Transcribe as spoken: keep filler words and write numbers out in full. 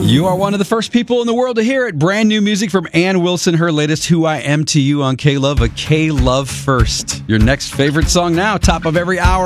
You are one of the first people in the world to hear it. Brand new music from Ann Wilson, her latest Who I Am to You on K-Love, a K-Love first. Your next favorite song now, top of every hour.